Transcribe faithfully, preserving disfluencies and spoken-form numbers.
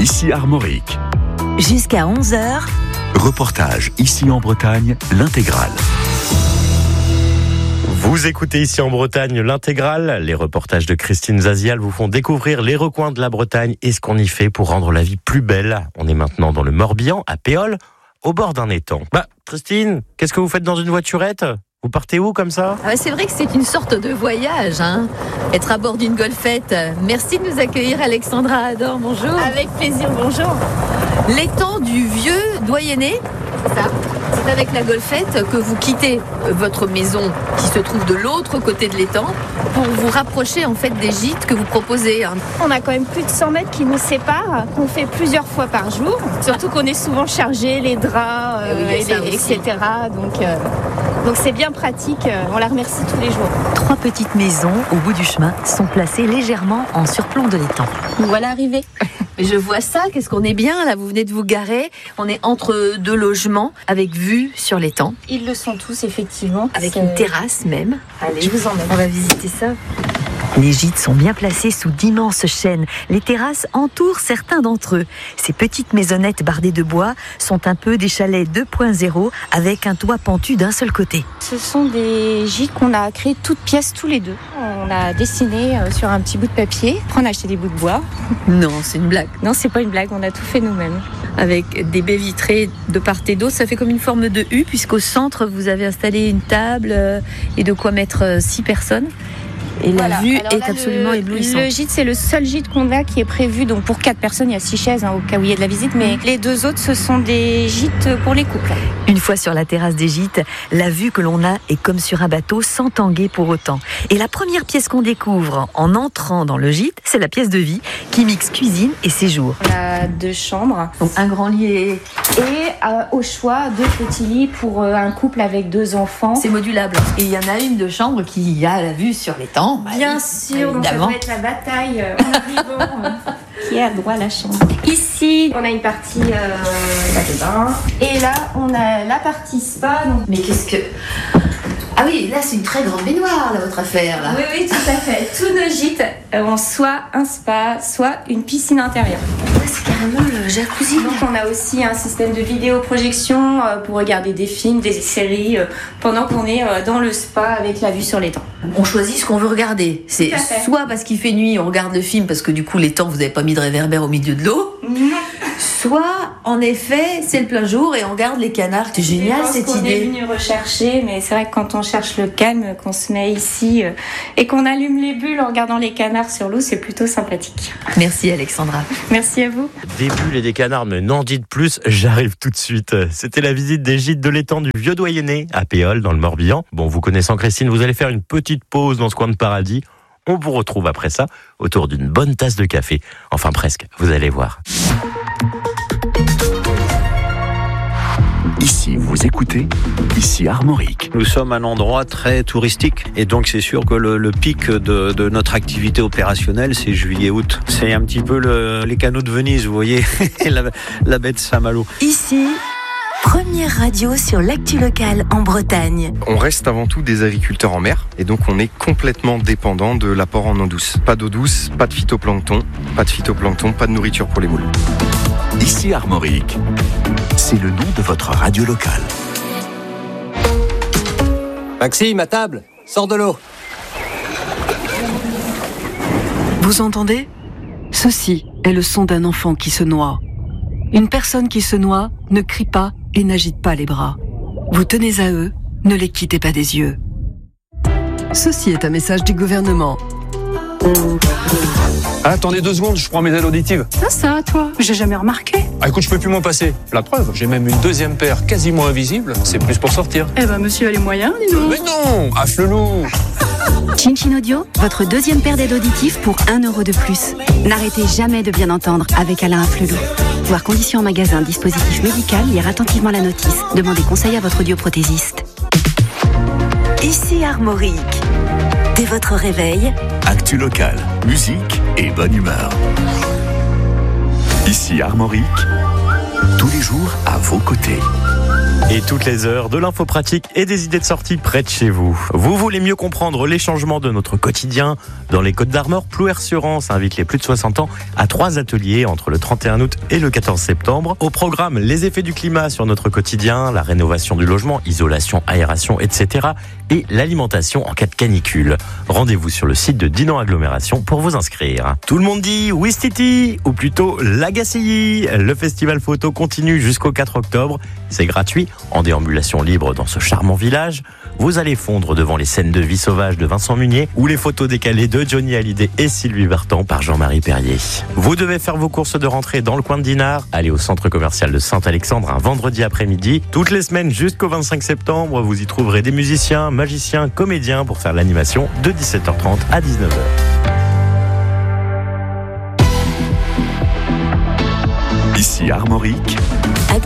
Ici Armorique. Jusqu'à onze heures. Reportage Ici en Bretagne, l'intégrale. Vous écoutez Ici en Bretagne l'intégrale. Les reportages de Christine Zazial vous font découvrir les recoins de la Bretagne et ce qu'on y fait pour rendre la vie plus belle. On est maintenant dans le Morbihan, à Péole, au bord d'un étang. Bah, Christine, qu'est-ce que vous faites dans une voiturette ? Vous partez où comme ça ? Ah, c'est vrai que c'est une sorte de voyage, hein. Être à bord d'une golfette. Merci de nous accueillir, Alexandra Ador, bonjour. Avec plaisir, bonjour. L'étang du vieux Doyenné, c'est ça ? C'est avec la golfette que vous quittez votre maison qui se trouve de l'autre côté de l'étang pour vous rapprocher en fait des gîtes que vous proposez. On a quand même plus de cent mètres qui nous séparent, qu'on fait plusieurs fois par jour. Surtout qu'on est souvent chargé, les draps, euh, oui, et les, et cetera. Donc, euh, donc c'est bien pratique, on la remercie tous les jours. Trois petites maisons au bout du chemin sont placées légèrement en surplomb de l'étang. Nous voilà arrivés. Je vois ça, qu'est-ce qu'on est bien là, vous venez de vous garer. On est entre deux logements avec vue sur l'étang. Ils le sont tous effectivement. Avec c'est... une terrasse même. Allez, je vous emmène. On va visiter ça. Les gîtes sont bien placés sous d'immenses chênes. Les terrasses entourent certains d'entre eux. Ces petites maisonnettes bardées de bois sont un peu des chalets deux point zéro avec un toit pentu d'un seul côté. Ce sont des gîtes qu'on a créés toutes pièces tous les deux. On a dessiné sur un petit bout de papier. Après, on a acheté des bouts de bois. Non, c'est une blague. Non, c'est pas une blague, on a tout fait nous-mêmes. Avec des baies vitrées de part et d'autre, ça fait comme une forme de U, puisqu'au centre, vous avez installé une table et de quoi mettre six personnes. Et la voilà. vue Alors est là, absolument le, éblouissante. Le gîte, c'est le seul gîte qu'on a qui est prévu. Donc pour quatre personnes, il y a six chaises hein, au cas où il y a de la visite. Mais les deux autres, ce sont des gîtes pour les couples. Une fois sur la terrasse des gîtes, la vue que l'on a est comme sur un bateau sans tanguer pour autant. Et la première pièce qu'on découvre en entrant dans le gîte, c'est la pièce de vie qui mixe cuisine et séjour. On a deux chambres. Donc un grand lit et... Et euh, au choix, deux petits lits pour euh, un couple avec deux enfants. C'est modulable. Et il y en a une de chambre qui a la vue sur l'étang. Bien sûr, donc ça va être la bataille euh, en arrivant. euh, qui est à droite la chambre. Ici, on a une partie euh, salle de bain. Et là, on a la partie spa. Donc... Mais qu'est-ce que... Ah oui, là c'est une très grande baignoire, là, votre affaire. Là. Oui, oui, tout à fait. Tous nos gîtes ont soit un spa, soit une piscine intérieure. Ouais, c'est carrément le jacuzzi. Donc on a aussi un système de vidéoprojection pour regarder des films, des séries, pendant qu'on est dans le spa avec la vue sur l'étang. On choisit ce qu'on veut regarder. C'est soit parce qu'il fait nuit, on regarde le film parce que du coup l'étang, vous n'avez pas mis de réverbère au milieu de l'eau. Non. Soit, en effet, c'est le plein jour et on regarde les canards. C'est génial cette qu'on idée. On est venu rechercher, mais c'est vrai que quand on cherche le calme, qu'on se met ici euh, et qu'on allume les bulles en regardant les canards sur l'eau, c'est plutôt sympathique. Merci Alexandra. Merci à vous. Des bulles et des canards, mais n'en dites plus, j'arrive tout de suite. C'était la visite des gîtes de l'étang du vieux Doyenné à Péole dans le Morbihan. Bon, vous connaissant Christine, vous allez faire une petite pause dans ce coin de paradis. On vous retrouve après ça autour d'une bonne tasse de café. Enfin presque, vous allez voir. Ici, vous écoutez, ici Armorique. Nous sommes un endroit très touristique et donc c'est sûr que le, le pic de, de notre activité opérationnelle, c'est juillet-août. C'est un petit peu le, les canaux de Venise, vous voyez, la, la baie de Saint-Malo. Ici, première radio sur l'actu locale en Bretagne. On reste avant tout des agriculteurs en mer et donc on est complètement dépendant de l'apport en eau douce. Pas d'eau douce, pas de phytoplancton, pas de phytoplancton, pas de nourriture pour les moules. Ici Armorique, c'est le nom de votre radio locale. Maxime, à table, sors de l'eau. Vous entendez ? Ceci est le son d'un enfant qui se noie. Une personne qui se noie ne crie pas et n'agite pas les bras. Vous tenez à eux, ne les quittez pas des yeux. Ceci est un message du gouvernement. Ah, attendez deux secondes, je prends mes aides auditives. Ça, ça, toi, j'ai jamais remarqué. Ah, écoute, je peux plus m'en passer. La preuve, j'ai même une deuxième paire quasiment invisible. C'est plus pour sortir. Eh ben, monsieur a les moyens, dis donc. Mais non, à Flelou. Chin Chin Audio, votre deuxième paire d'aides auditives pour un euro de plus. N'arrêtez jamais de bien entendre avec Alain Afflelou. Voir conditions en magasin, dispositif médical, lire attentivement la notice. Demandez conseil à votre audioprothésiste. Ici Armorique. Dès votre réveil, actu locale, musique et bonne humeur. Ici Armorique, tous les jours à vos côtés. Et toutes les heures, de l'info pratique et des idées de sortie près de chez vous. Vous voulez mieux comprendre les changements de notre quotidien? Dans les Côtes d'Armor, Plouer-sur-Rance invite les plus de soixante ans à trois ateliers entre le trente et un août et le quatorze septembre. Au programme, les effets du climat sur notre quotidien, la rénovation du logement, isolation, aération, et cetera. et l'alimentation en cas de canicule. Rendez-vous sur le site de Dinan Agglomération pour vous inscrire. Tout le monde dit Ouistiti, ou plutôt l'Agacilly. Le festival photo continue jusqu'au quatre octobre. C'est gratuit, en déambulation libre dans ce charmant village. Vous allez fondre devant les scènes de vie sauvage de Vincent Munier ou les photos décalées de Johnny Hallyday et Sylvie Vartan par Jean-Marie Perrier. Vous devez faire vos courses de rentrée dans le coin de Dinard. Allez au centre commercial de Saint-Alexandre un vendredi après-midi. Toutes les semaines jusqu'au vingt-cinq septembre, vous y trouverez des musiciens, magiciens, comédiens pour faire l'animation de dix-sept heures trente à dix-neuf heures. Ici Armorique.